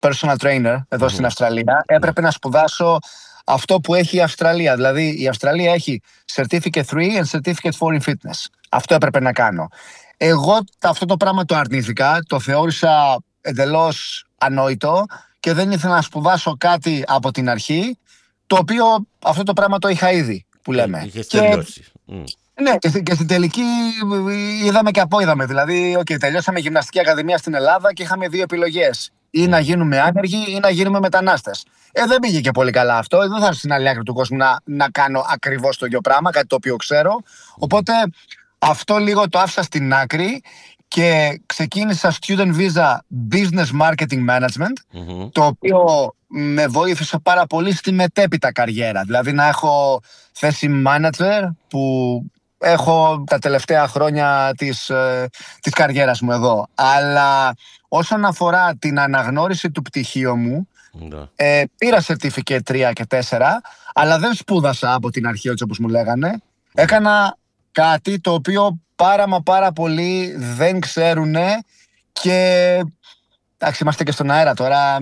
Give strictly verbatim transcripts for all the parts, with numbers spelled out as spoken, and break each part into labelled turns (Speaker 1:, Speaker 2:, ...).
Speaker 1: personal trainer εδώ mm-hmm. στην Αυστραλία, έπρεπε mm-hmm. να σπουδάσω αυτό που έχει η Αυστραλία. Δηλαδή η Αυστραλία έχει Certificate τρία and Certificate φορ in Fitness. Αυτό έπρεπε να κάνω. Εγώ αυτό το πράγμα το αρνήθηκα, το θεώρησα εντελώς ανόητο και δεν ήθελα να σπουδάσω κάτι από την αρχή, το οποίο αυτό το πράγμα το είχα ήδη, που λέμε.
Speaker 2: Είχες τελειώσει. Mm.
Speaker 1: Ναι, και, και στην τελική είδαμε και απόειδαμε. Δηλαδή, okay, τελειώσαμε γυμναστική ακαδημία στην Ελλάδα και είχαμε δύο επιλογές. Ή mm. να γίνουμε άνεργοι ή να γίνουμε μετανάστες. Ε, δεν πήγε και πολύ καλά αυτό. Δεν θα έρθω στην άλλη άκρη του κόσμου να, να κάνω ακριβώς το ίδιο πράγμα, κάτι το οποίο ξέρω. Οπότε αυτό λίγο το άφησα στην άκρη και ξεκίνησα student visa business marketing management, mm-hmm. το οποίο με βοήθησε πάρα πολύ στη μετέπειτα καριέρα. Δηλαδή να έχω θέση manager που έχω τα τελευταία χρόνια της, ε, της καριέρας μου εδώ. Αλλά όσον αφορά την αναγνώριση του πτυχίου μου, mm-hmm. ε, πήρα certificate τρία και τέσσερα, αλλά δεν σπούδασα από την αρχή έτσι όπως μου λέγανε. Mm-hmm. Έκανα κάτι το οποίο πάρα μα πάρα πολλοί δεν ξέρουν και εντάξει, είμαστε και στον αέρα τώρα,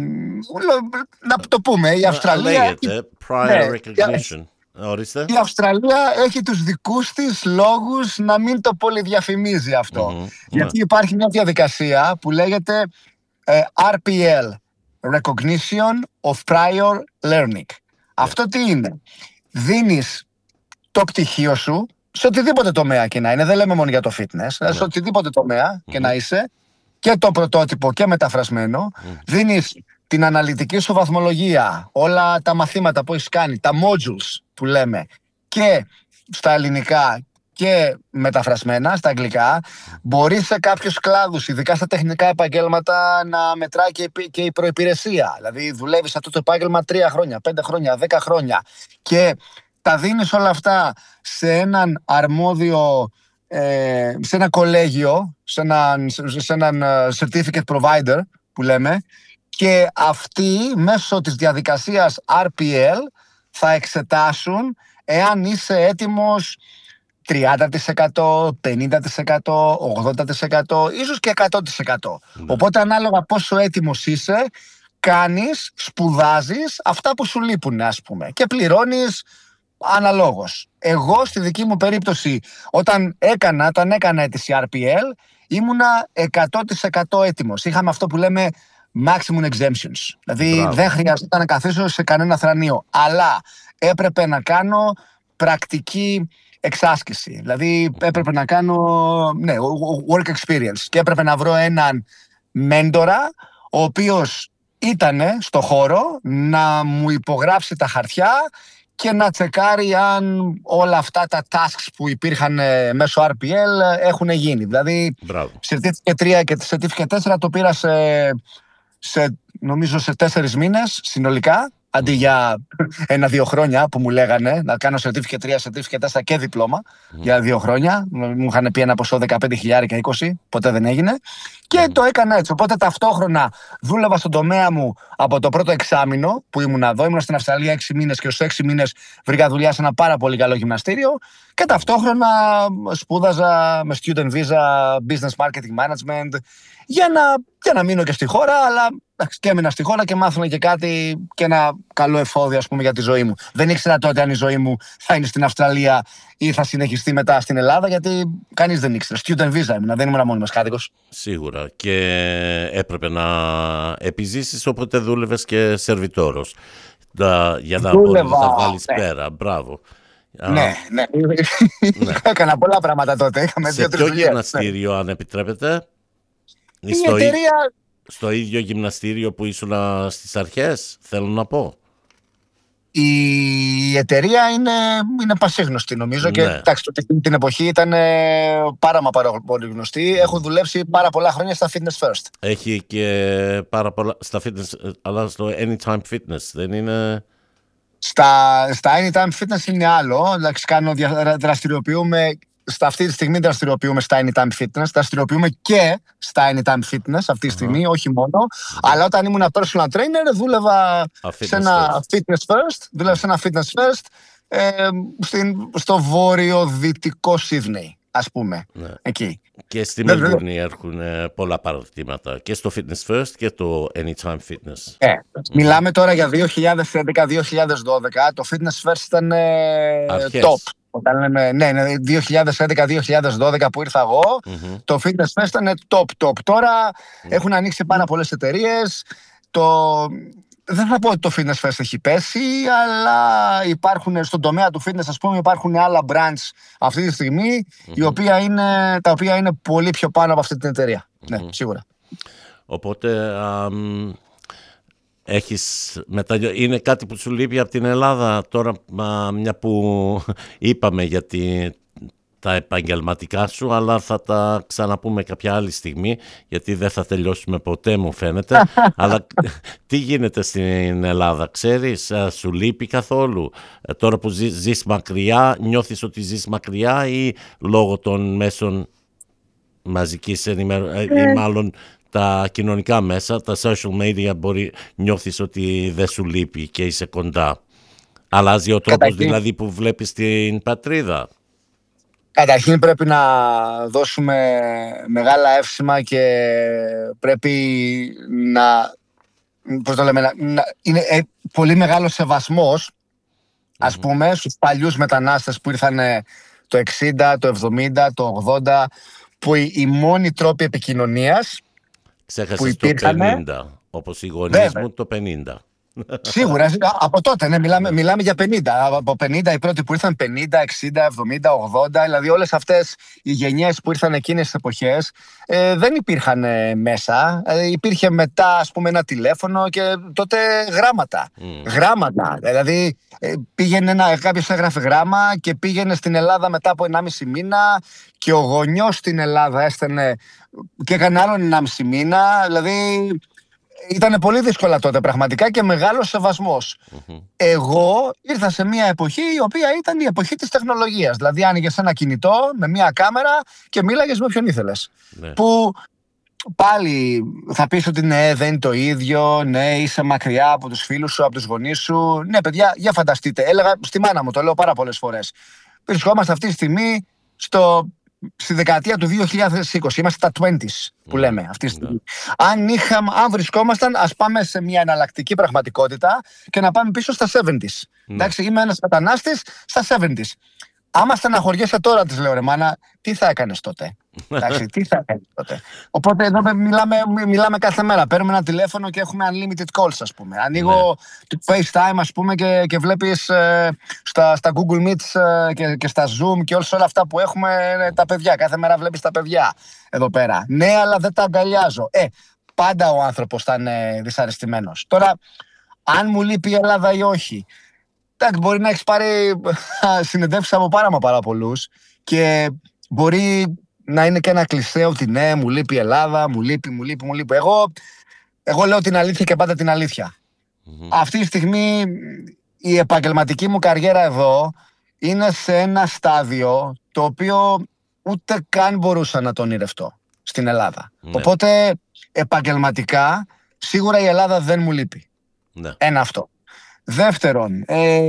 Speaker 1: να το πούμε, η Αυστραλία
Speaker 2: λέγεται prior ναι, recognition. Ορίστε.
Speaker 1: Η Αυστραλία έχει τους δικούς της λόγους να μην το πολυδιαφημίζει αυτό. Mm-hmm. Γιατί yeah. υπάρχει μια διαδικασία που λέγεται ε, αρ πι ελ, Recognition of Prior Learning. Yeah. Αυτό τι είναι? Δίνεις το πτυχίο σου σε οτιδήποτε τομέα και να είναι, δεν λέμε μόνο για το fitness, yeah. σε οτιδήποτε τομέα mm-hmm. και να είσαι, και το πρωτότυπο και μεταφρασμένο, mm-hmm. δίνεις την αναλυτική σου βαθμολογία, όλα τα μαθήματα που έχεις κάνει, τα modules που λέμε, και στα ελληνικά και μεταφρασμένα στα αγγλικά. Μπορεί σε κάποιους κλάδους, ειδικά στα τεχνικά επαγγέλματα, να μετράει και, και η προϋπηρεσία. Δηλαδή δουλεύεις αυτό το επάγγελμα τρία χρόνια, πέντε χρόνια, δέκα χρόνια και τα δίνεις όλα αυτά σε έναν αρμόδιο, ε, σε ένα κολέγιο, σε έναν, σε έναν certificate provider που λέμε, και αυτοί μέσω της διαδικασίας αρ πι ελ θα εξετάσουν εάν είσαι έτοιμος τριάντα τοις εκατό, πενήντα τοις εκατό, ογδόντα τοις εκατό, ίσως και εκατό τοις εκατό. Ναι. Οπότε ανάλογα πόσο έτοιμος είσαι, κάνεις, σπουδάζεις αυτά που σου λείπουν, ας πούμε, και πληρώνεις αναλόγως. Εγώ στη δική μου περίπτωση, όταν έκανα, όταν έκανα αίτηση αρ πι ελ, ήμουνα εκατό τοις εκατό έτοιμος. Είχαμε αυτό που λέμε maximum exemptions. Δηλαδή Μπράβο. δεν χρειαζόταν να καθίσω σε κανένα θρανείο. Αλλά έπρεπε να κάνω πρακτική εξάσκηση. Δηλαδή έπρεπε να κάνω ναι, work experience. Και έπρεπε να βρω έναν μέντορα, ο οποίος ήτανε στο χώρο να μου υπογράψει τα χαρτιά και να τσεκάρει αν όλα αυτά τα tasks που υπήρχαν μέσω αρ πι ελ έχουν γίνει. Δηλαδή, Certificate τρία και Certificate τέσσερα το πήρα σε, σε, νομίζω σε τέσσερις μήνες συνολικά, αντί για ένα-δύο χρόνια που μου λέγανε να κάνω Certificate τρία, Certificate τέσσερα και διπλώμα mm. για δύο χρόνια. Μου είχαν πει ένα ποσό δεκαπέντε χιλιάδες και είκοσι, ποτέ δεν έγινε. Και mm. το έκανα έτσι. Οπότε ταυτόχρονα δούλευα στον τομέα μου από το πρώτο εξάμηνο που ήμουν εδώ. Ήμουν στην Αυστραλία έξι μήνες και στους έξι μήνες βρήκα δουλειά σε ένα πάρα πολύ καλό γυμναστήριο. Και ταυτόχρονα σπούδαζα με student visa business marketing management για να, για να μείνω και στη χώρα, αλλά και έμεινα στη χώρα και μάθουμε και κάτι και ένα καλό εφόδιο, ας πούμε, για τη ζωή μου. Δεν ήξερα τότε αν η ζωή μου θα είναι στην Αυστραλία ή θα συνεχιστεί μετά στην Ελλάδα, γιατί κανείς δεν ήξερε. Student visa ήμουνα, δεν ήμουν μόνιμος κάτοικος.
Speaker 2: Σίγουρα. Και έπρεπε να επιζήσεις όποτε δούλευες και σερβιτόρος. Για να μπορείς να βάλεις ναι. πέρα. Μπράβο.
Speaker 1: Ναι, ναι. ναι. Έκανα πολλά πράγματα τότε. Είχαμε
Speaker 2: σε ποιο γυμναστήριο, αν επιτρέπετε?
Speaker 1: Η στο εταιρεία...
Speaker 2: Στο ίδιο γυμναστήριο που ήσουν στις αρχές, θέλω να πω.
Speaker 1: Η εταιρεία είναι, είναι πασίγνωστη νομίζω ναι. και εντάξει, την εποχή ήταν πάρα μα πάρα πολύ γνωστή. Έχω δουλέψει πάρα πολλά χρόνια στα Fitness First.
Speaker 2: Έχει και πάρα πολλά στα Fitness, αλλά στο Anytime Fitness δεν είναι...
Speaker 1: Στα, στα Anytime Fitness είναι άλλο. Εντάξει, κάνω, δραστηριοποιούμε... Στα αυτή τη στιγμή δραστηριοποιούμε στα Anytime Fitness, δραστηριοποιούμε και στα Anytime Fitness αυτή τη στιγμή, uh-huh. όχι μόνο. Uh-huh. Αλλά όταν ήμουν personal trainer, δούλευα σε ένα first. Fitness First, δούλευα σε ένα Fitness First ε, στην, στο βόρειο-δυτικό Σίδνεϊ. ας πούμε.
Speaker 2: Ναι.
Speaker 1: Εκεί.
Speaker 2: Και στη Μελβούρνη έχουν πολλά παραδείγματα και στο Fitness First και το Anytime Fitness.
Speaker 1: Ε, mm. Μιλάμε τώρα για δύο χιλιάδες έντεκα δύο χιλιάδες δώδεκα. Το Fitness First ήταν
Speaker 2: αρχές.
Speaker 1: top. Όταν λέμε, ναι, ναι, δύο χιλιάδες έντεκα δύο χιλιάδες δώδεκα που ήρθα εγώ, mm-hmm. το Fitness First ήταν top, top. Τώρα mm. έχουν ανοίξει πάρα πολλές εταιρείες. Το... Δεν θα πω ότι το Fitness First έχει πέσει, αλλά υπάρχουν στον τομέα του fitness, ας πούμε, υπάρχουν άλλα brands αυτή τη στιγμή, mm-hmm. οι οποία είναι, τα οποία είναι πολύ πιο πάνω από αυτή την εταιρεία. Mm-hmm. Ναι, σίγουρα.
Speaker 2: Οπότε, α, έχεις μετα... είναι κάτι που σου λείπει από την Ελλάδα τώρα, α, μια που είπαμε για τη... τα επαγγελματικά σου, αλλά θα τα ξαναπούμε κάποια άλλη στιγμή, γιατί δεν θα τελειώσουμε ποτέ, μου φαίνεται. Αλλά τι γίνεται στην Ελλάδα, ξέρεις, σου λείπει καθόλου? Τώρα που ζεις, ζεις μακριά, νιώθεις ότι ζεις μακριά ή λόγω των μέσων μαζικής ενημέρωσης, ή μάλλον τα κοινωνικά μέσα, τα social media, μπορεί, νιώθεις ότι δεν σου λείπει και είσαι κοντά? Αλλάζει ο τρόπος δηλαδή που βλέπεις την πατρίδα?
Speaker 1: Καταρχήν πρέπει να δώσουμε μεγάλα εύσημα και πρέπει να, πώς το λέμε, να, να είναι ε, πολύ μεγάλος σεβασμός, ας mm-hmm. πούμε, στους παλιούς μετανάστες που ήρθαν το εξήντα, το εβδομήντα, το ογδόντα, που οι, οι μόνοι τρόποι επικοινωνίας
Speaker 2: Ξέχασες
Speaker 1: που υπήρχαν,
Speaker 2: το πενήντα, όπως οι γονείς μου το πενήντα.
Speaker 1: Σίγουρα, από τότε, ναι, μιλάμε, μιλάμε για πενήντα. Από πενήντα οι πρώτοι που ήρθαν, πενήντα, εξήντα, εβδομήντα, ογδόντα, δηλαδή όλες αυτές οι γενιές που ήρθαν εκείνες τις εποχές ε, δεν υπήρχαν ε, μέσα. Ε, υπήρχε μετά, ας πούμε, ένα τηλέφωνο και τότε γράμματα. Mm. Γράμματα. Δηλαδή ε, πήγαινε ένα, κάποιος έγραφε γράμμα και πήγαινε στην Ελλάδα μετά από ενάμιση μήνα και ο γονιός στην Ελλάδα έστελνε και έκανε άλλον ενάμιση μήνα. Δηλαδή. Ήταν πολύ δύσκολα τότε πραγματικά και μεγάλος σεβασμός. Mm-hmm. Εγώ ήρθα σε μια εποχή η οποία ήταν η εποχή της τεχνολογίας. Δηλαδή άνοιγες ένα κινητό με μια κάμερα και μίλαγες με ποιον ήθελες. Mm-hmm. Που πάλι θα πεις ότι ναι, δεν είναι το ίδιο, ναι, είσαι μακριά από τους φίλους σου, από τους γονείς σου. Ναι, παιδιά, για φανταστείτε. Έλεγα στη μάνα μου, το λέω πάρα πολλές φορές. Βρισκόμαστε αυτή τη στιγμή στο... στη δεκαετία του δύο χιλιάδες είκοσι, είμαστε στα είκοσι που mm. λέμε αυτή τη στιγμή. Mm. Αν, είχαμε, αν βρισκόμασταν, ας πάμε σε μια εναλλακτική πραγματικότητα και να πάμε πίσω στα εβδομήντα. Mm. Εντάξει, είμαι ένας μετανάστης στα εβδομήντα. Άμα στεναχωριέσαι τώρα, της λέω, ρε μάνα, τι θα έκανες τότε? Εντάξει, τι θα έκανες τότε? Οπότε εδώ μιλάμε, μιλάμε κάθε μέρα. Παίρνουμε ένα τηλέφωνο και έχουμε unlimited calls, ας πούμε. Ανοίγω το FaceTime, ας πούμε, και, και βλέπεις ε, στα, στα Google Meets ε, και, και στα Zoom και όλα αυτά που έχουμε ε, τα παιδιά. Κάθε μέρα βλέπεις τα παιδιά εδώ πέρα. Ναι, αλλά δεν τα αγκαλιάζω. Ε, πάντα ο άνθρωπος θα είναι δυσαρεστημένος. Τώρα, αν μου λείπει η Ελλάδα ή όχι. Εντάξει, μπορεί να έχεις πάρει συνεντεύξεις από πάρα μα πάρα πολλούς και μπορεί να είναι και ένα κλισέ ότι ναι, μου λείπει η Ελλάδα, μου λείπει, μου λείπει, μου λείπει. Εγώ, εγώ λέω την αλήθεια και πάντα την αλήθεια. Mm-hmm. Αυτή τη στιγμή η επαγγελματική μου καριέρα εδώ είναι σε ένα στάδιο το οποίο ούτε καν μπορούσα να το ονειρευτώ στην Ελλάδα. Mm-hmm. Οπότε επαγγελματικά σίγουρα η Ελλάδα δεν μου λείπει. Mm-hmm. Ένα αυτό. Δεύτερον, ε,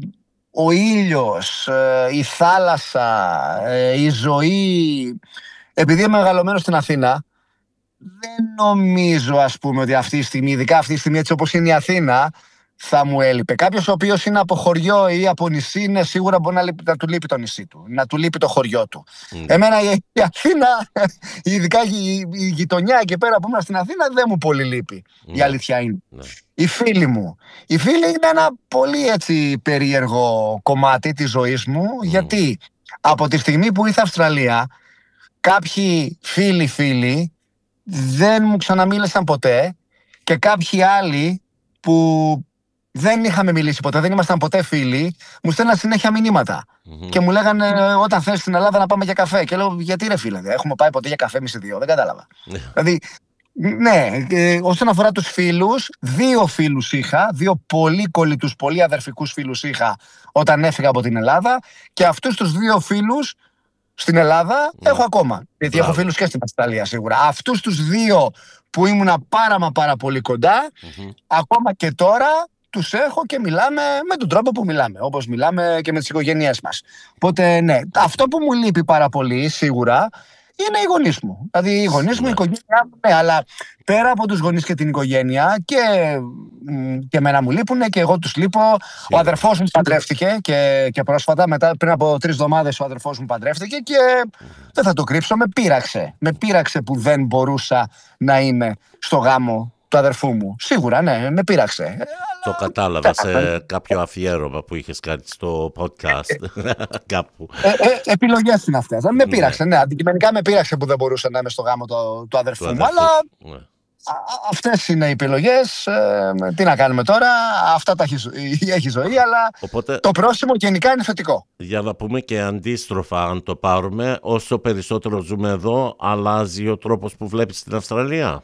Speaker 1: ο ήλιος, ε, η θάλασσα, ε, η ζωή, επειδή είμαι μεγαλωμένος στην Αθήνα, δεν νομίζω, ας πούμε, ότι αυτή τη στιγμή, ειδικά αυτή τη στιγμή έτσι όπως είναι η Αθήνα, θα μου έλειπε. Κάποιος ο οποίος είναι από χωριό ή από νησί, είναι σίγουρα μπορεί να, λείπει, να του λείπει το νησί του, να του λείπει το χωριό του. Mm. Εμένα η, η Αθήνα, ειδικά η, η γειτονιά εκεί πέρα που ήμουν στην Αθήνα, δεν μου πολύ λείπει. Mm. Η αλήθεια είναι. Mm. Οι φίλοι μου. Οι φίλοι είναι ένα πολύ έτσι περίεργο κομμάτι της ζωής μου, mm. γιατί από τη στιγμή που ήρθα Αυστραλία, κάποιοι φίλοι φίλοι δεν μου ξαναμίλησαν ποτέ και κάποιοι άλλοι που δεν είχαμε μιλήσει ποτέ, δεν ήμασταν ποτέ φίλοι, μου στέλναν συνέχεια μηνύματα. Mm-hmm. Και μου λέγανε όταν θες στην Ελλάδα να πάμε για καφέ. Και λέω, γιατί ρε φίλε, έχουμε πάει ποτέ για καφέ μισή δύο, δεν κατάλαβα. Δηλαδή, ναι, ε, όσον αφορά τους φίλους, δύο φίλους είχα, δύο πολύ κολλητούς, πολύ αδερφικούς φίλους είχα όταν έφυγα από την Ελλάδα και αυτούς τους δύο φίλους στην Ελλάδα mm. έχω ακόμα. Γιατί Μπράβο. Έχω φίλους και στην Αυστραλία σίγουρα. Αυτούς τους δύο που ήμουνα πάρα μα πάρα πολύ κοντά, mm-hmm. ακόμα και τώρα τους έχω και μιλάμε με τον τρόπο που μιλάμε, όπως μιλάμε και με τις οικογένειές μας. Οπότε ναι, αυτό που μου λείπει πάρα πολύ σίγουρα είναι οι γονείς μου. Δηλαδή οι γονείς μου, η οικογένειά μου, ναι, αλλά πέρα από τους γονείς και την οικογένεια και, και εμένα μου λείπουν και εγώ τους λείπω. Ο αδερφός μου παντρεύτηκε και, και πρόσφατα, μετά, πριν από τρεις εβδομάδες ο αδερφός μου παντρεύτηκε και δεν θα το κρύψω, με πείραξε. Με πείραξε που δεν μπορούσα να είμαι στο γάμο του αδερφού μου. Σίγουρα, ναι, με πείραξε.
Speaker 2: Το κατάλαβα σε κάποιο αφιέρωμα που είχες κάνει στο podcast. Κάπου.
Speaker 1: Ε, ε, επιλογές είναι αυτές. Με πείραξε, ναι. Αντικειμενικά με πείραξε που δεν μπορούσα να είμαι στο γάμο του, του αδερφού μου. Αλλά ναι. Αυτές είναι οι επιλογές. Ε, τι να κάνουμε τώρα. Αυτά τα έχει, έχει ζωή, αλλά οπότε, το πρόσημο γενικά είναι θετικό.
Speaker 2: Για να πούμε και αντίστροφα, αν το πάρουμε, όσο περισσότερο ζούμε εδώ, αλλάζει ο τρόπος που βλέπεις την Αυστραλία.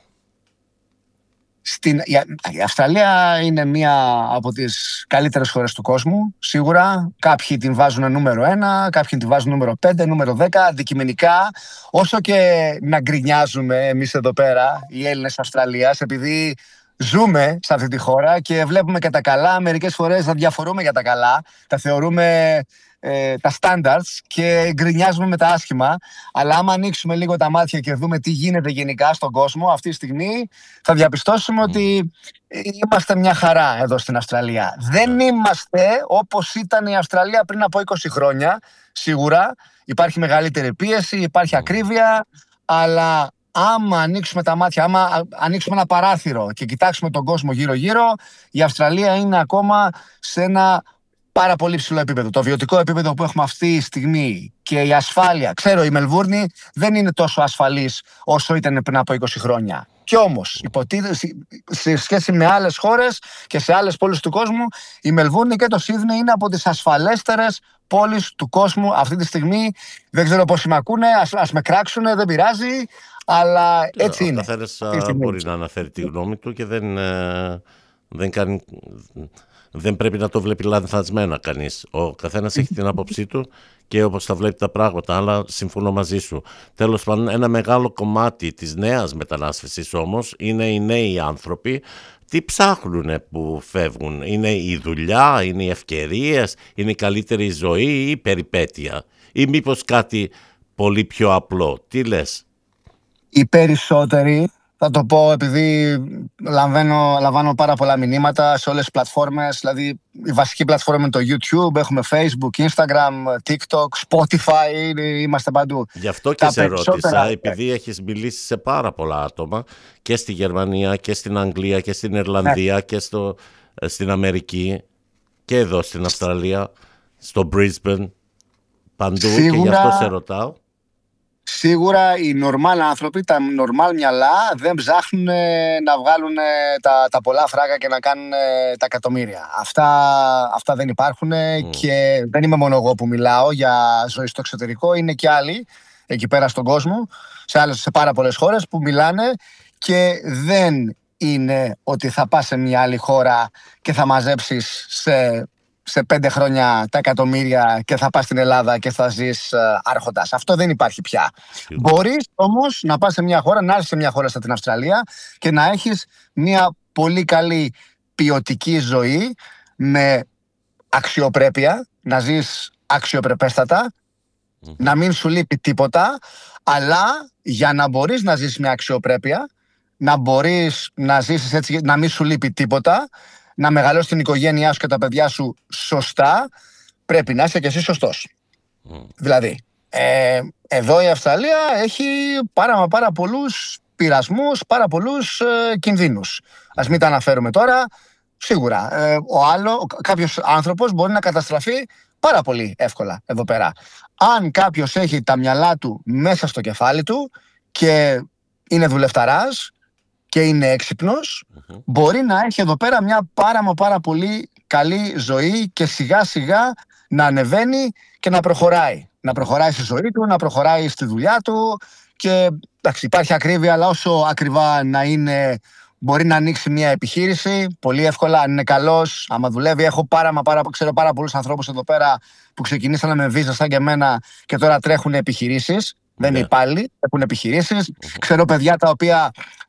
Speaker 1: Στην, η Αυστραλία είναι μία από τις καλύτερες χώρες του κόσμου, σίγουρα. Κάποιοι την βάζουν νούμερο ένα, κάποιοι την βάζουν νούμερο πέντε, νούμερο δέκα. Αντικειμενικά, όσο και να γκρινιάζουμε εμείς εδώ πέρα, οι Έλληνες Αυστραλίας, επειδή ζούμε σε αυτή τη χώρα και βλέπουμε και τα καλά, μερικές φορές θα διαφορούμε για τα καλά, τα θεωρούμε ε, τα standards και γκρινιάζουμε με τα άσχημα. Αλλά άμα ανοίξουμε λίγο τα μάτια και δούμε τι γίνεται γενικά στον κόσμο αυτή τη στιγμή, θα διαπιστώσουμε mm. ότι είμαστε μια χαρά εδώ στην Αυστραλία. Δεν είμαστε όπως ήταν η Αυστραλία πριν από είκοσι χρόνια, σίγουρα. Υπάρχει μεγαλύτερη πίεση, υπάρχει ακρίβεια, αλλά άμα ανοίξουμε τα μάτια, άμα ανοίξουμε ένα παράθυρο και κοιτάξουμε τον κόσμο γύρω-γύρω, η Αυστραλία είναι ακόμα σε ένα πάρα πολύ ψηλό επίπεδο. Το βιωτικό επίπεδο που έχουμε αυτή τη στιγμή και η ασφάλεια. Ξέρω, η Μελβούρνη δεν είναι τόσο ασφαλής όσο ήταν πριν από είκοσι χρόνια. Κι όμως, υποτίθεται, σε σχέση με άλλες χώρες και σε άλλες πόλεις του κόσμου, η Μελβούρνη και το Σίδνεϊ είναι από τις ασφαλέστερες πόλεις του κόσμου αυτή τη στιγμή. Δεν ξέρω πόσοι με ακούνε, ας, ας με κράξουνε, δεν πειράζει, αλλά έτσι
Speaker 2: ο
Speaker 1: είναι.
Speaker 2: Ο καθένας μπορεί να αναφέρει τη γνώμη του και δεν, δεν κάνει... Δεν πρέπει να το βλέπει λανθασμένα κανείς. Ο καθένας έχει την άποψή του και όπως τα βλέπει τα πράγματα, αλλά συμφωνώ μαζί σου. Τέλος πάντων, ένα μεγάλο κομμάτι της νέας μετανάσφεσης όμως είναι οι νέοι άνθρωποι. Τι ψάχνουν που φεύγουν? Είναι η δουλειά, είναι οι ευκαιρίες, είναι η καλύτερη ζωή ή η περιπέτεια? Ή μήπως κάτι πολύ πιο απλό? Τι λες?
Speaker 1: Οι περισσότεροι... Θα το πω επειδή λαμβάνω, λαμβάνω πάρα πολλά μηνύματα σε όλες τις πλατφόρμες. Δηλαδή η βασική πλατφόρμα είναι το YouTube, έχουμε Facebook, Instagram, TikTok, Spotify, είμαστε παντού.
Speaker 2: Γι' αυτό και τα σε ρώτησα, επειδή έχεις μιλήσει σε πάρα πολλά άτομα και στη Γερμανία και στην Αγγλία και στην Ιρλανδία ναι. και στο, στην Αμερική και εδώ στην Αυστραλία, στο Brisbane, παντού. Σίγουρα... και γι' αυτό σε ρωτάω.
Speaker 1: Σίγουρα οι νορμάλ άνθρωποι, τα νορμάλ μυαλά δεν ψάχνουν να βγάλουν τα, τα πολλά φράγκα και να κάνουν τα εκατομμύρια. Αυτά, αυτά δεν υπάρχουν mm. και δεν είμαι μόνο εγώ που μιλάω για ζωή στο εξωτερικό. Είναι και άλλοι εκεί πέρα στον κόσμο, σε, άλλες, σε πάρα πολλές χώρες που μιλάνε και δεν είναι ότι θα πας σε μια άλλη χώρα και θα μαζέψεις σε... σε πέντε χρόνια τα εκατομμύρια και θα πας στην Ελλάδα και θα ζεις uh, άρχοντας. Αυτό δεν υπάρχει πια. Mm. Μπορείς όμως να πας σε μια χώρα, να έρθεις σε μια χώρα σαν την Αυστραλία και να έχεις μια πολύ καλή ποιοτική ζωή με αξιοπρέπεια, να ζεις αξιοπρεπέστατα, mm. να μην σου λείπει τίποτα, αλλά για να μπορείς να ζεις με αξιοπρέπεια, να μπορείς να ζήσεις έτσι, να μην σου λείπει τίποτα, να μεγαλώσεις την οικογένειά σου και τα παιδιά σου σωστά, πρέπει να είσαι και εσύ σωστός. Mm. Δηλαδή, ε, εδώ η Αυστραλία έχει πάρα μα πάρα πολλούς πειρασμούς, πάρα πολλούς ε, κινδύνους. Ας μην τα αναφέρουμε τώρα. Σίγουρα, ε, ο άλλο, κάποιος άνθρωπος μπορεί να καταστραφεί πάρα πολύ εύκολα εδώ πέρα. Αν κάποιος έχει τα μυαλά του μέσα στο κεφάλι του και είναι δουλευταράς, και είναι έξυπνος, mm-hmm. μπορεί να έχει εδώ πέρα μια πάρα μα πάρα πολύ καλή ζωή και σιγά σιγά να ανεβαίνει και να προχωράει. Να προχωράει στη ζωή του, να προχωράει στη δουλειά του και εντάξει, υπάρχει ακρίβεια, αλλά όσο ακριβά να είναι, μπορεί να ανοίξει μια επιχείρηση πολύ εύκολα, αν είναι καλός, άμα δουλεύει. Έχω πάρα μα πάρα, ξέρω πάρα πολλούς ανθρώπους εδώ πέρα που ξεκινήσανε με βίζα σαν και εμένα και τώρα τρέχουν επιχειρήσεις. Δεν είναι υπάλληλοι, έχουν επιχειρήσεις. Mm-hmm. Ξέρω παιδιά τα οποία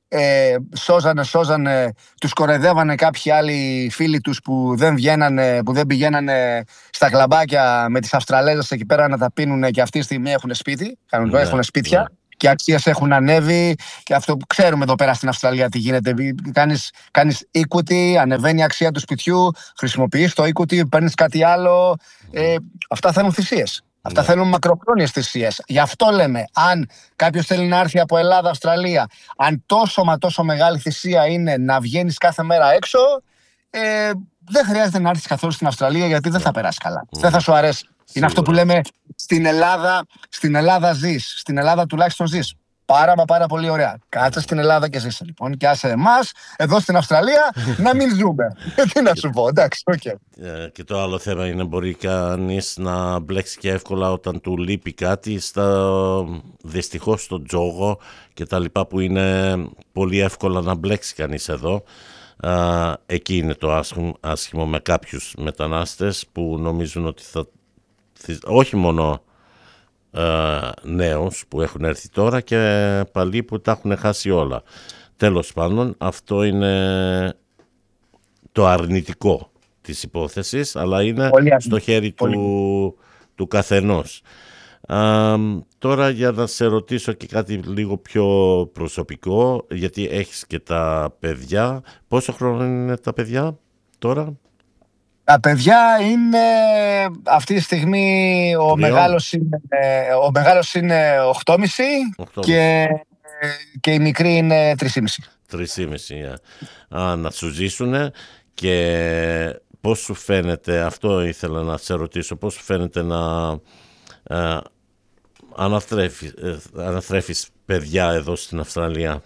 Speaker 1: ε, σώζανε, σώζανε, τους κορεδεύανε κάποιοι άλλοι φίλοι τους που δεν βγαίνανε, που δεν πηγαίνανε στα κλαμπάκια με τις Αυστραλέζες εκεί πέρα να τα πίνουνε, και αυτή τη στιγμή έχουν σπίτι, κανονικά έχουν σπίτια. Ναι. Και αξίες έχουν ανέβει, και αυτό που ξέρουμε εδώ πέρα στην Αυστραλία τι γίνεται. Κάνεις, κάνεις equity, ανεβαίνει η αξία του σπιτιού, χρησιμοποιείς το equity, παίρνεις κάτι άλλο. Ε, αυτά θέλουν θυσίες. Αυτά ναι. θέλουν μακροχρόνιες θυσίες. Γι' αυτό λέμε, αν κάποιος θέλει να έρθει από Ελλάδα, Αυστραλία, αν τόσο μα τόσο μεγάλη θυσία είναι να βγαίνεις κάθε μέρα έξω, ε, δεν χρειάζεται να έρθεις καθόλου στην Αυστραλία, γιατί δεν θα περάσει καλά. Mm. Δεν θα σου αρέσει. Σίγουρα. Είναι αυτό που λέμε, στην Ελλάδα, στην Ελλάδα ζεις. Στην Ελλάδα τουλάχιστον ζεις. Πάρα μα πάρα πολύ ωραία. Κάτσε στην Ελλάδα και ζήσε λοιπόν. Και άσε εμάς εδώ στην Αυστραλία να μην ζούμε. Τι να σου πω, εντάξει, οκ. Okay.
Speaker 2: Και το άλλο θέμα είναι, μπορεί κανείς να μπλέξει και εύκολα όταν του λείπει κάτι, στα, δυστυχώς στο τζόγο και τα λοιπά, που είναι πολύ εύκολα να μπλέξει κανείς εδώ. Α, εκεί είναι το άσχημο, άσχημο με κάποιους μετανάστες που νομίζουν ότι θα, όχι μόνο Uh, νέους που έχουν έρθει τώρα, και παλιοί που τα έχουν χάσει όλα. Τέλος πάντων, αυτό είναι το αρνητικό της υπόθεσης, αλλά είναι πολύ στο χέρι του, του καθενός. Uh, τώρα για να σε ρωτήσω και κάτι λίγο πιο προσωπικό, γιατί έχεις και τα παιδιά. Πόσο χρόνο είναι τα παιδιά τώρα?
Speaker 1: Τα παιδιά είναι αυτή τη στιγμή, ο μεγάλος είναι, ο μεγάλος είναι οκτώ και μισή και, και η μικρή είναι τρία και μισή.
Speaker 2: τρία και μισή, yeah. Να σου ζήσουνε. Και πώς σου φαίνεται, αυτό ήθελα να σε ρωτήσω, πώς σου φαίνεται να ε, αναθρέφεις, ε, αναθρέφεις παιδιά εδώ στην Αυστραλία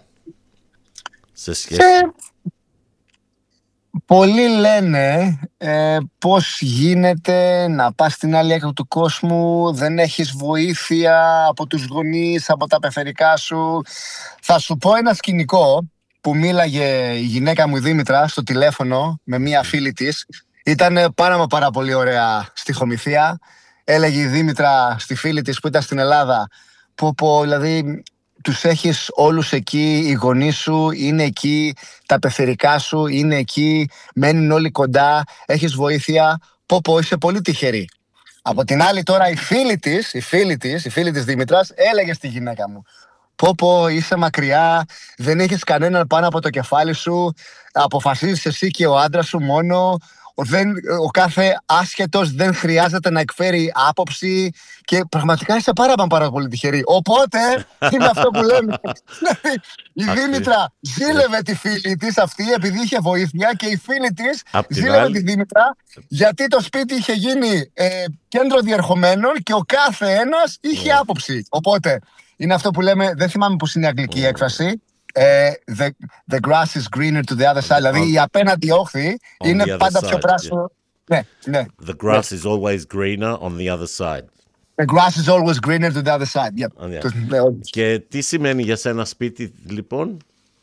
Speaker 2: σε σχέση... Σε...
Speaker 1: Πολλοί λένε ε, πώς γίνεται να πας στην άλλη άκρη του κόσμου, δεν έχεις βοήθεια από τους γονείς, από τα πεθερικά σου. Θα σου πω ένα σκηνικό που μίλαγε η γυναίκα μου η Δήμητρα στο τηλέφωνο με μία φίλη της. Ήταν πάρα μα πάρα πολύ ωραία στιχομυθία. Έλεγε η Δήμητρα στη φίλη της που ήταν στην Ελλάδα, που πω, δηλαδή... τους έχεις όλους εκεί, οι γονείς σου είναι εκεί, τα πεθερικά σου είναι εκεί, μένουν όλοι κοντά, έχεις βοήθεια, πω πω, είσαι πολύ τυχερή. Από την άλλη τώρα η φίλη της, η φίλη της, η φίλη της Δήμητρας έλεγε στη γυναίκα μου, πω πω, είσαι μακριά, δεν έχεις κανέναν πάνω από το κεφάλι σου, αποφασίζεις εσύ και ο άντρας σου μόνο, δεν, ο κάθε άσχετος δεν χρειάζεται να εκφέρει άποψη και πραγματικά είσαι πάρα, πάρα πολύ τυχερή. Οπότε είναι αυτό που λέμε. Η Δήμητρα ζήλευε τη φίλη της αυτή επειδή είχε βοήθεια, και η φίλη της ζήλευε τη Δήμητρα γιατί το σπίτι είχε γίνει ε, κέντρο διερχομένων και ο κάθε ένας είχε άποψη. Οπότε είναι αυτό που λέμε, δεν θυμάμαι πώς είναι η αγγλική έκφραση, Uh, the, the grass is greener to the other side. Δηλαδή η απέναντι όχθη είναι πάντα πιο πράσινο. Ναι, ναι.
Speaker 2: The grass is always greener on the other side.
Speaker 1: The grass is always greener to the other side. Yep.
Speaker 2: Oh, yeah. Και τι σημαίνει για σένα σπίτι, λοιπόν?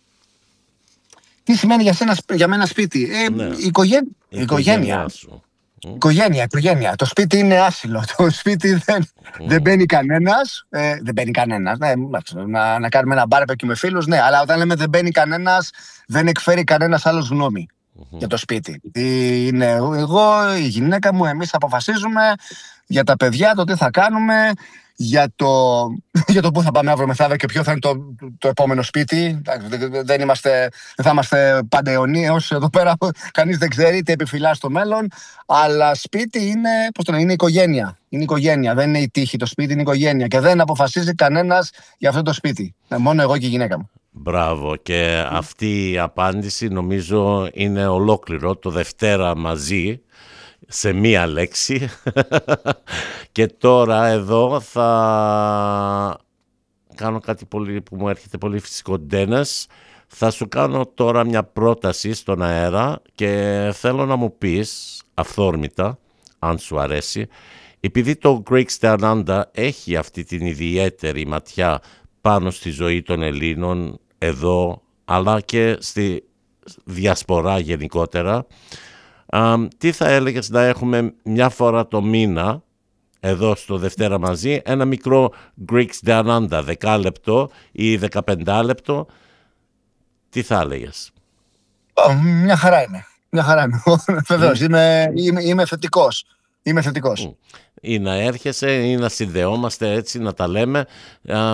Speaker 1: Τι σημαίνει για, σένα, για μένα σπίτι? Ε, ναι. Η οικογένεια. Η οικογένεια σου. Οικογένεια, οικογένεια. Το σπίτι είναι άσυλο. Το σπίτι δεν, mm. δεν μπαίνει κανένας. Ε, δεν μπαίνει κανένας. Ναι, να, να κάνουμε ένα μπάρμπεκι με φίλους, ναι. Αλλά όταν λέμε δεν μπαίνει κανένας, δεν εκφέρει κανένας άλλος γνώμη mm-hmm. για το σπίτι. Είναι εγώ, η γυναίκα μου, εμείς αποφασίζουμε για τα παιδιά, το τι θα κάνουμε, για το, για το πού θα πάμε αύριο μεθαύριο και ποιο θα είναι το, το επόμενο σπίτι. Δεν, είμαστε, δεν θα είμαστε πάντα αιωνίως εδώ πέρα. Κανείς δεν ξέρει τι επιφυλάσσει στο μέλλον. Αλλά σπίτι είναι, πώς το λένε, είναι οικογένεια. Είναι οικογένεια. Δεν είναι η τύχη το σπίτι, είναι οικογένεια. Και δεν αποφασίζει κανένας για αυτό το σπίτι. Μόνο εγώ και η γυναίκα μου.
Speaker 2: Μπράβο. Και αυτή η απάντηση νομίζω είναι ολόκληρο το Δευτέρα μαζί, σε μία λέξη. Και τώρα εδώ θα κάνω κάτι πολύ, που μου έρχεται πολύ φυσικό. Ντένες, θα σου κάνω τώρα μια πρόταση στον αέρα και θέλω να μου πεις αυθόρμητα, αν σου αρέσει, επειδή το Greeks Down Under έχει αυτή την ιδιαίτερη ματιά πάνω στη ζωή των Ελλήνων εδώ, αλλά και στη διασπορά γενικότερα, Um, τι θα έλεγες να έχουμε μια φορά το μήνα εδώ στο Δευτέρα μαζί ένα μικρό Greeks Down Under, δεκάλεπτο ή δεκαπεντάλεπτο, τι θα έλεγες?
Speaker 1: Oh, μια χαρά είναι. Μια χαρά είναι. Βεβαίως, mm. είμαι, είμαι, είμαι θετικός. Είμαι θετικός. Mm.
Speaker 2: Ή να έρχεσαι ή να συνδεόμαστε έτσι, να τα λέμε. Α,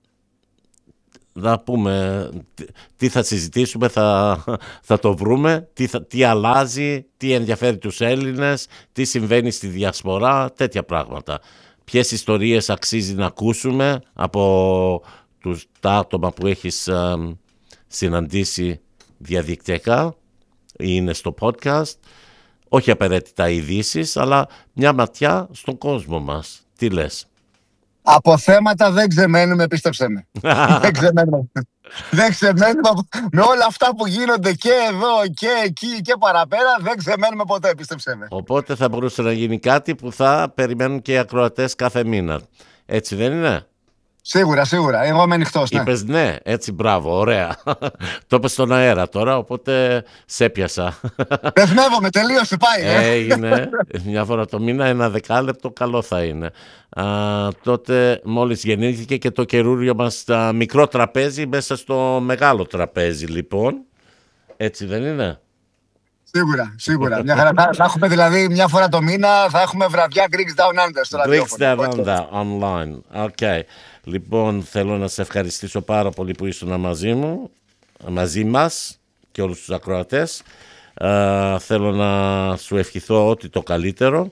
Speaker 2: να πούμε τι θα συζητήσουμε, θα, θα το βρούμε, τι, θα, τι αλλάζει, τι ενδιαφέρει τους Έλληνες, τι συμβαίνει στη διασπορά, τέτοια πράγματα. Ποιες ιστορίες αξίζει να ακούσουμε από τους, τα άτομα που έχεις α, συναντήσει διαδικτυακά ή είναι στο podcast. Όχι απαραίτητα ειδήσεις, αλλά μια ματιά στον κόσμο μας. Τι λες?
Speaker 1: Από θέματα δεν ξεμένουμε, πίστεψέ με. δεν ξεμένουμε. δεν ξεμένουμε. Με όλα αυτά που γίνονται και εδώ και εκεί και παραπέρα, δεν ξεμένουμε ποτέ, πίστεψέ με.
Speaker 2: Οπότε θα μπορούσε να γίνει κάτι που θα περιμένουν και οι ακροατές κάθε μήνα. Έτσι δεν είναι?
Speaker 1: Σίγουρα, σίγουρα. Εγώ είμαι ανοιχτός, ναι.
Speaker 2: Είπες ναι, έτσι, μπράβο, ωραία. Το είπες στον αέρα τώρα, οπότε σε πιάσα.
Speaker 1: Δεσμεύομαι, τελείωσε, πάει.
Speaker 2: Έγινε μια φορά το μήνα, ένα δεκάλεπτο, καλό θα είναι. Α, τότε μόλις γεννήθηκε και το καινούριο μας α, μικρό τραπέζι μέσα στο μεγάλο τραπέζι, λοιπόν. Έτσι δεν είναι?
Speaker 1: Σίγουρα, σίγουρα. Μια χαρά. θα, θα έχουμε δηλαδή μια φορά το μήνα, θα έχουμε βραδιά Greeks Down Under στο ραδιόφωνο.
Speaker 2: Greeks Down Under online. Okay. Λοιπόν, θέλω να σε ευχαριστήσω πάρα πολύ που ήσουν μαζί μου, μαζί μας και όλους τους ακροατές. Uh, θέλω να σου ευχηθώ ό,τι το καλύτερο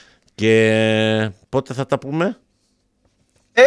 Speaker 2: και πότε θα τα πούμε?
Speaker 1: Ε,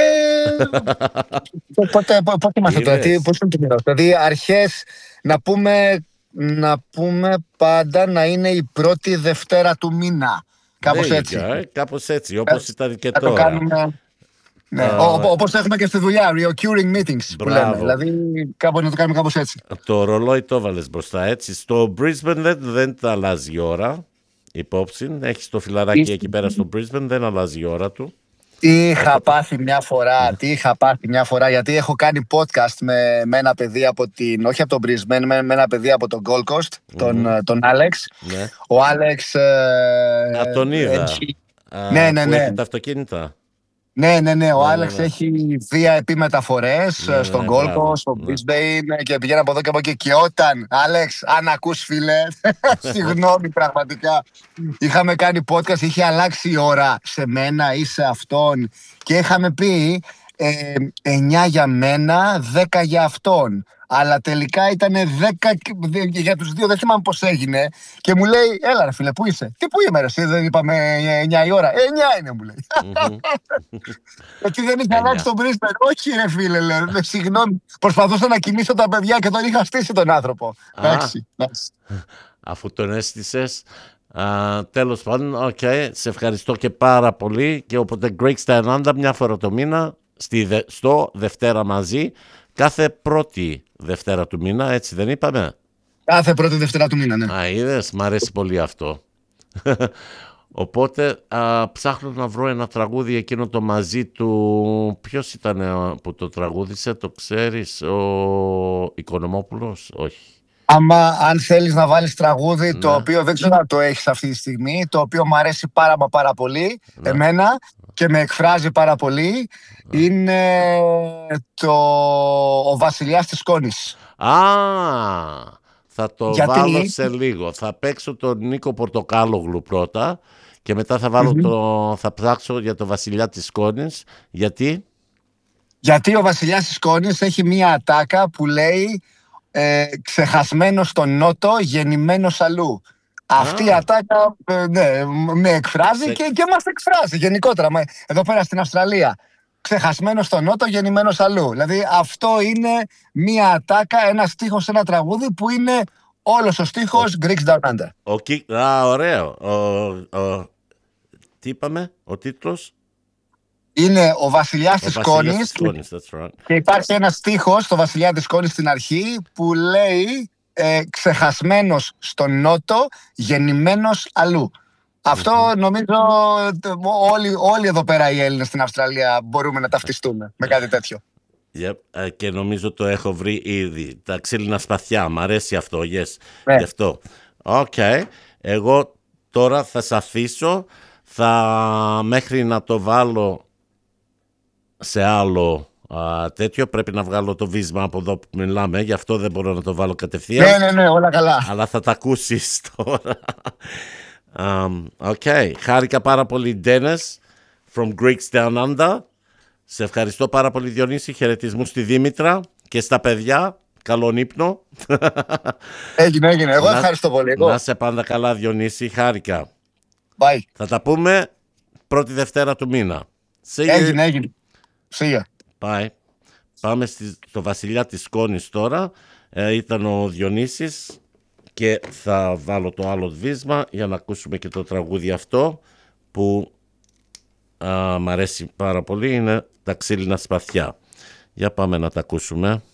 Speaker 1: πότε, πότε είμαστε τώρα, πώς είναι το καιρό? Δηλαδή αρχές να πούμε, να πούμε πάντα να είναι η πρώτη Δευτέρα του μήνα. Κάπως έτσι.
Speaker 2: Ε, κάπως έτσι, όπως ε, ήταν και
Speaker 1: θα
Speaker 2: τώρα.
Speaker 1: Το κάνουμε... Ναι, uh, όπως έχουμε και στη δουλειά, recurring meetings που λέμε. Δηλαδή κάπως να το κάνουμε κάπως έτσι.
Speaker 2: Το ρολόι το βάλες μπροστά έτσι. Στο Brisbane δεν, δεν τα αλλάζει η ώρα. Υπόψη, έχεις το φιλαράκι Εί... εκεί πέρα στο Brisbane, δεν αλλάζει η ώρα του.
Speaker 1: Τι είχα πάθει μια φορά, τι είχα πάθει μια φορά, γιατί έχω κάνει podcast με, με ένα παιδί από την, όχι από τον Brisbane, με, με ένα παιδί από τον Gold Coast, mm. τον, τον Άλεξ. Ναι. Ο Άλεξ... Ε,
Speaker 2: Α, τον είδα.
Speaker 1: Έχει...
Speaker 2: Α,
Speaker 1: ναι, ναι, ναι.
Speaker 2: Που έχει τα αυτοκίνητα.
Speaker 1: Ναι, ναι, ναι. Ο
Speaker 2: ναι,
Speaker 1: Άλεξ
Speaker 2: ναι, ναι.
Speaker 1: έχει δύο επιμεταφορές ναι, στον ναι, Gold Coast, στο ναι. Brisbane και πηγαίνει από εδώ και από εκεί. Και όταν, Άλεξ, αν ακούς φίλε, συγγνώμη πραγματικά, είχαμε κάνει podcast, είχε αλλάξει η ώρα σε μένα ή σε αυτόν και είχαμε πει ε, εννιά για μένα, δέκα για αυτόν. Αλλά τελικά ήταν δέκα για τους δύο, δεν θυμάμαι πώς έγινε. Και μου λέει, έλα ρε φίλε, πού είσαι? Τι πού είμαι ρε, εσύ δεν είπαμε εννιά η ώρα? Ε, εννιά είναι, μου λέει. Γιατί δεν είχε αλλάξει τον Brisbane. Όχι ρε φίλε, λέω, συγγνώμη. Προσπαθούσα να κοιμήσω τα παιδιά και τον είχα στήσει τον άνθρωπο. Εντάξει.
Speaker 2: Αφού τον έστησες. Uh, τέλος πάντων, okay, σε ευχαριστώ και πάρα πολύ. Και οπότε Greeks Down Under μια φορά το μήνα στη, στο Δευτέρα μαζί. Κάθε πρώτη Δευτέρα του μήνα, έτσι δεν είπαμε?
Speaker 1: Κάθε πρώτη Δευτέρα του μήνα, ναι.
Speaker 2: Α, είδες, μ' αρέσει πολύ αυτό. Οπότε α, ψάχνω να βρω ένα τραγούδι εκείνο το μαζί του. Ποιος ήταν που το τραγούδισε, το ξέρεις? Ο Οικονομόπουλος? Όχι.
Speaker 1: Άμα αν θέλεις να βάλεις τραγούδι, ναι. Το οποίο δεν ξέρω αν το έχεις αυτή τη στιγμή, το οποίο μου αρέσει πάρα μα πάρα πολύ, ναι. Εμένα, και με εκφράζει πάρα πολύ, ναι. Είναι το «Ο Βασιλιάς της Σκόνης».
Speaker 2: Α, θα το Γιατί... βάλω σε λίγο. Θα παίξω τον Νίκο Πορτοκάλογλου πρώτα και μετά θα, βάλω mm-hmm. το... θα ψάξω για το Βασιλιά της Σκόνης. Γιατί?
Speaker 1: Γιατί ο Βασιλιάς της Σκόνης έχει μία ατάκα που λέει ε, «Ξεχασμένος στον Νότο, γεννημένος αλλού». Αυτή η ατάκα ε, ναι, με εκφράζει σε... και, και μας εκφράζει γενικότερα. Εδώ πέρα στην Αυστραλία. Ξεχασμένος στον Νότο, γεννημένος αλλού. Δηλαδή αυτό είναι μία ατάκα, ένα στίχος, ένα τραγούδι που είναι όλος ο στίχος ο... Greeks Down Under.
Speaker 2: Ο... Α, ωραίο. Ο... Ο... Τι είπαμε, ο τίτλος?
Speaker 1: Είναι ο Βασιλιάς της Σκόνης.
Speaker 2: Right.
Speaker 1: Και υπάρχει ένα στίχος στο Βασιλιά της Σκόνης στην αρχή που λέει ε, ξεχασμένος στον Νότο, γεννημένος αλλού. Αυτό mm-hmm. νομίζω όλοι, όλοι εδώ πέρα οι Έλληνες στην Αυστραλία μπορούμε να ταυτιστούμε με κάτι τέτοιο.
Speaker 2: Yep. Και νομίζω το έχω βρει ήδη. Τα ξύλινα σπαθιά, μ' αρέσει αυτό, yes. Ναι. Γι' αυτό. Οκ. Okay. Εγώ τώρα θα σε αφήσω, θα, μέχρι να το βάλω σε άλλο α, τέτοιο. Πρέπει να βγάλω το βίσμα από εδώ που μιλάμε, γι' αυτό δεν μπορώ να το βάλω κατευθείαν.
Speaker 1: Ναι, ναι, ναι, όλα καλά.
Speaker 2: Αλλά θα τα ακούσεις τώρα. Οκ, okay. Χάρηκα πάρα πολύ, Dennis, from Greeks Down Under. Σε ευχαριστώ πάρα πολύ, Διονύση. Χαιρετισμού στη Δήμητρα και στα παιδιά. Καλόν ύπνο.
Speaker 1: Έγινε, έγινε. Εγώ
Speaker 2: να,
Speaker 1: ευχαριστώ πολύ. Εγώ.
Speaker 2: Να σε πάντα καλά, Διονύση. Χάρηκα.
Speaker 1: Bye.
Speaker 2: Θα τα πούμε πρώτη Δευτέρα του μήνα.
Speaker 1: Έγινε, έγινε. See you.
Speaker 2: Bye. Πάμε στη, στο Βασιλιά της Σκόνης τώρα. Ε, ήταν ο Διονύσης και θα βάλω το άλλο βίσμα για να ακούσουμε και το τραγούδι αυτό που α, μ' αρέσει πάρα πολύ. Είναι τα ξύλινα σπαθιά. Για πάμε να τα ακούσουμε.